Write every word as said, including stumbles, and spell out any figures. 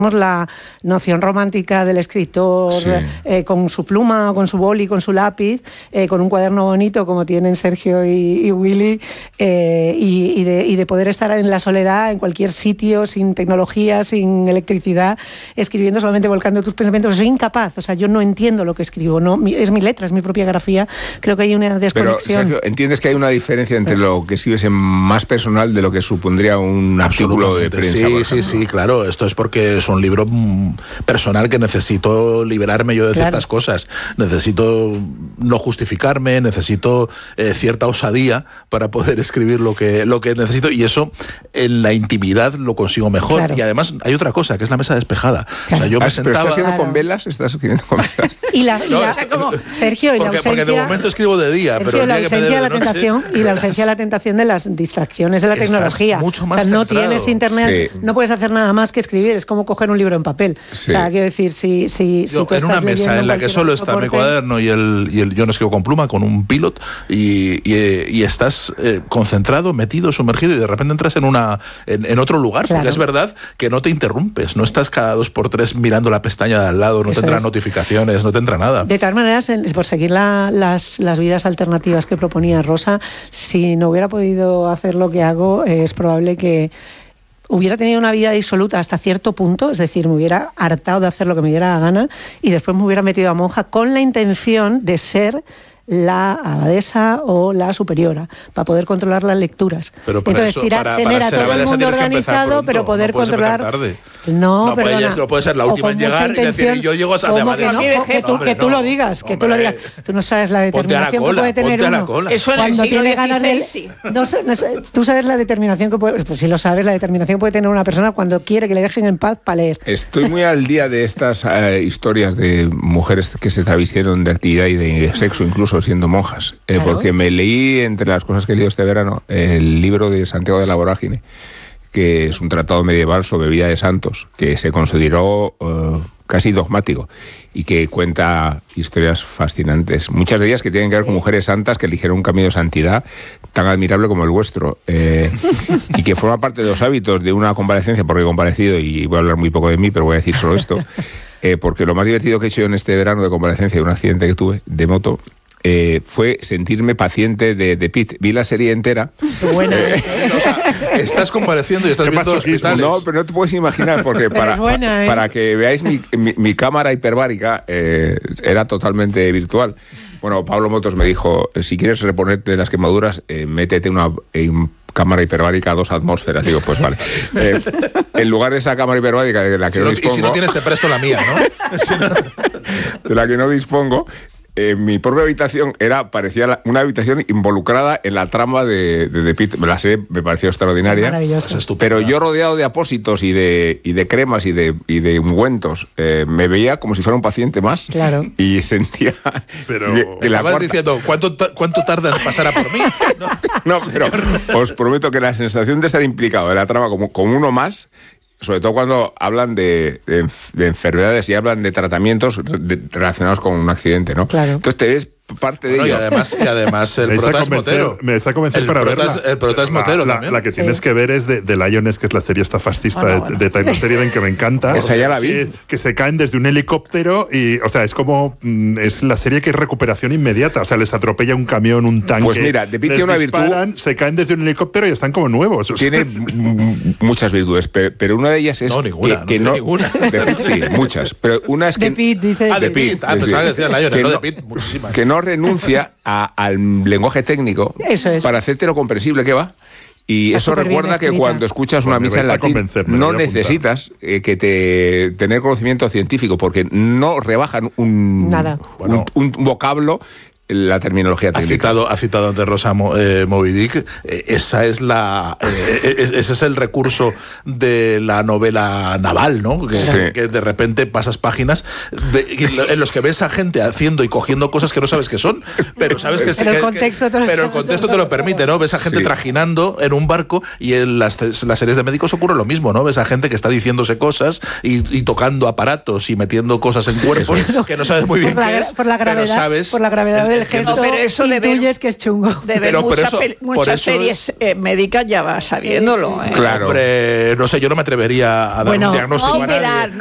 la noción romántica del escritor sí. eh, con su pluma, con su boli, con su lápiz, eh, con un cuaderno bonito como tienen Sergio y, y Willy, eh, y, y, de, y de poder estar en la soledad, en cualquier sitio, sin tecnología, sin electricidad, escribiendo solamente, volcando tus pensamientos. Soy incapaz, o sea, yo no entiendo lo que escribo, no, es mi letra, es mi propia grafía, creo que hay una desconexión. Pero, Sergio, ¿entiendes que hay una diferencia entre lo que escribes en más personal de lo que supondría un artículo de prensa? Sí, sí, sí, claro, esto es porque es un libro personal que necesito liberarme yo de claro. ciertas cosas, necesito no justificarme, necesito eh, cierta osadía para poder escribir lo que, lo que necesito, y eso en la intimidad lo consigo mejor. Claro. Y además hay otra cosa, que es la mesa despejada. Claro. O sea, yo me ¿Pero sentaba... estás escribiendo claro. con velas? ¿Estás escribiendo con velas? Y la, y no, la, es, como, Sergio, y porque, la ausencia... Porque de momento escribo de día, Sergio, pero el la día ausencia que me de la de noche, tentación y la ausencia de la tentación de las distracciones de la tecnología. Mucho más o sea, no centrado. tienes internet, sí. no puedes hacer nada más que escribir, es como coger un libro en papel. Sí. O sea, quiero decir, si, si, si yo, tú en una mesa en la que solo está soporte, mi cuaderno y el, y el yo no escribo con pluma, con un pilot, y, y, y estás eh, concentrado, metido, sumergido, y de repente entras en una en, en otro lugar, claro. porque es verdad que no te interrumpes, no estás cada dos por tres mirando la pestaña de al lado, no Eso te entran es. notificaciones, no te entra nada. De todas maneras, en, por seguir la, las, las vidas alternativas que proponía Rosa, si no hubiera podido hacer lo que hago, eh, es probable que hubiera tenido una vida disoluta hasta cierto punto, es decir, me hubiera hartado de hacer lo que me diera la gana y después me hubiera metido a monja con la intención de ser la abadesa o la superiora, para poder controlar las lecturas. Pero para Entonces, eso, tirar, para, tener para a todo el mundo organizado, pronto, pero poder no controlar... No, no perdona. No puede ser la última en llegar y decir, yo llego a esa de abadesa. Que, no, que, tú, que tú lo digas, que tú lo digas. Tú no sabes la determinación cola, que puede tener uno. Cola. Eso en cuando el tiene ganas de... sí. no, no, tú sabes la determinación que puede... Pues si lo sabes, la determinación que puede tener una persona cuando quiere que le dejen en paz para leer. Estoy muy al día de estas eh, historias de mujeres que se travistieron de actividad y de sexo, incluso siendo monjas. Eh, claro. Porque me leí, entre las cosas que he leído este verano, el libro de Santiago de la Vorágine, que es un tratado medieval sobre vida de santos, que se consideró uh, casi dogmático y que cuenta historias fascinantes, muchas de ellas que tienen que ver con mujeres santas que eligieron un camino de santidad tan admirable como el vuestro, eh, y que forma parte de los hábitos de una convalecencia, porque he comparecido y voy a hablar muy poco de mí, pero voy a decir solo esto, eh, porque lo más divertido que he hecho yo en este verano de convalecencia de un accidente que tuve de moto, Eh, fue sentirme paciente de, de Pitt. Vi la serie entera. Bueno, eh, o sea, estás compareciendo y estás viendo hospitales. No, pero no te puedes imaginar, porque para, buena, ¿eh? para que veáis mi, mi, mi cámara hiperbárica eh, era totalmente virtual. Bueno, Pablo Motos me dijo, si quieres reponerte de las quemaduras, eh, métete una... Eh, cámara hiperbárica a dos atmósferas. Digo, pues vale. Eh, en lugar de esa cámara hiperbárica de la que si no, no dispongo... Y si no tienes, te presto la mía, ¿no? Si no... de la que no dispongo... Eh, mi propia habitación era parecía la, una habitación involucrada en la trama de, de, de Pitt. La serie me pareció extraordinaria. Maravilloso. Pero yo rodeado de apósitos y de, y de cremas y de, y de ungüentos, eh, me veía como si fuera un paciente más. Claro. Y sentía... Pero que, que estabas cuarta... diciendo, ¿cuánto, ¿cuánto tarda en pasar a por mí? No, no pero os prometo que la sensación de estar implicado en la trama como, como uno más... Sobre todo cuando hablan de, de, de enfermedades y hablan de tratamientos de, relacionados con un accidente, ¿no? Claro. Entonces te ves parte de bueno, ello. Y además, y además el prota es Motero. Me está convenciendo para prota verla. Es, el prota es Motero la, también. La, la que tienes sí. que ver es de, de Lioness, que es la serie esta fascista bueno, de, bueno. de Taylor Sheridan, que me encanta. Esa ya la vi. Que, que se caen desde un helicóptero y, o sea, es como... Es la serie que es recuperación inmediata. O sea, les atropella un camión, un tanque. Pues mira, de Pitt tiene una disparan, virtud... se caen desde un helicóptero y están como nuevos. O sea. Tiene muchas virtudes, pero, pero una de ellas es... No, ninguna. Que, que no, no, ninguna. De Pitt sí, muchas. Pero una es que... De Pitt, dice... Ah, de Pitt. Ah, pensaba que decía Lioness, que no no, de Pitt, muchísimas. Que no renuncia a, al lenguaje técnico. Eso es. Para hacerte lo comprensible que va. Y Está eso recuerda que cuando escuchas una bueno, misa en latín no necesitas eh, que te tener conocimiento científico, porque no rebajan un, Nada. un, bueno, un, un vocablo la terminología técnica. Ha citado, ha citado antes Rosa eh, Moby Dick. Eh, esa es la, eh, ese es el recurso de la novela naval, ¿no? Que, sí. que de repente pasas páginas de, en los que ves a gente haciendo y cogiendo cosas que no sabes qué son, pero sabes que... Pero que, el contexto, que, pero el contexto te lo permite, ¿no? Ves a gente sí. trajinando en un barco y en las, las series de médicos ocurre lo mismo, ¿no? Ves a gente que está diciéndose cosas y, y tocando aparatos y metiendo cosas en cuerpos sí, que no sabes muy bien por la, qué es, por la gravedad, pero sabes... Por la gravedad del el gesto no, pero eso de ver- intuyes que es chungo. De ver Pero por muchas, eso- pel- por muchas eso series eh, médicas ya va sabiéndolo. Sí, sí, sí. ¿eh? Claro. Hombre, no sé, yo no me atrevería a dar Bueno, un diagnóstico no a nadie. operar,